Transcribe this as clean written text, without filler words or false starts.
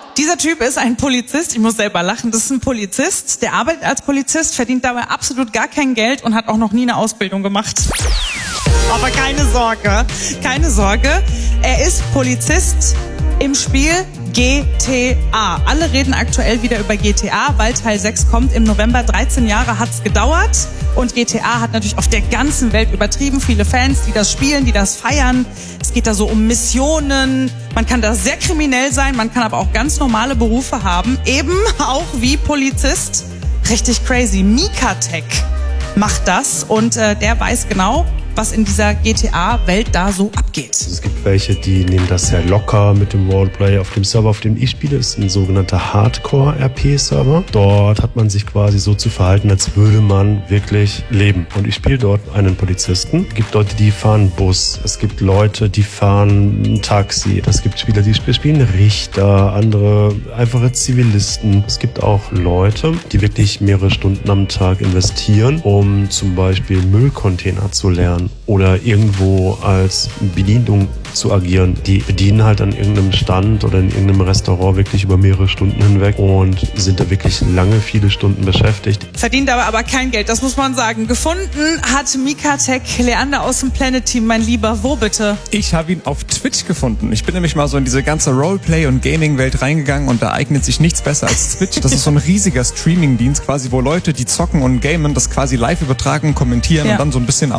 Dieser Typ ist ein Polizist, ich muss selber lachen, das ist ein Polizist, der arbeitet als Polizist, verdient dabei absolut gar kein Geld und hat auch noch nie eine Ausbildung gemacht. Aber keine Sorge, er ist Polizist im Spiel GTA. Alle reden aktuell wieder über GTA, weil Teil 6 kommt im November. 13 Jahre hat's gedauert und GTA hat natürlich auf der ganzen Welt übertrieben viele Fans, die das spielen, die das feiern. Es geht da so um Missionen. Man kann da sehr kriminell sein, man kann aber auch ganz normale Berufe haben, eben auch wie Polizist. Richtig crazy. Mikatech macht das und der weiß genau, was in dieser GTA-Welt da so abgeht. Es gibt welche, die nehmen das sehr locker mit dem Roleplay. Auf dem Server, auf dem ich spiele, ist ein sogenannter Hardcore-RP-Server. Dort hat man sich quasi so zu verhalten, als würde man wirklich leben. Und ich spiele dort einen Polizisten. Es gibt Leute, die fahren Bus. Es gibt Leute, die fahren ein Taxi. Es gibt Spieler, die spielen Richter, andere einfache Zivilisten. Es gibt auch Leute, die wirklich mehrere Stunden am Tag investieren, um zum Beispiel Müllcontainer zu lernen oder irgendwo als Bedienung zu agieren. Die bedienen halt an irgendeinem Stand oder in irgendeinem Restaurant wirklich über mehrere Stunden hinweg und sind da wirklich lange, viele Stunden beschäftigt. Verdient aber kein Geld, das muss man sagen. Gefunden hat Mikatech Leander aus dem Planet Team, mein Lieber. Wo bitte? Ich habe ihn auf Twitch gefunden. Ich bin nämlich mal so in diese ganze Roleplay- und Gaming-Welt reingegangen und da eignet sich nichts besser als Twitch. Das ist so ein riesiger Streaming-Dienst quasi, wo Leute, die zocken und gamen, das quasi live übertragen, kommentieren und dann so ein bisschen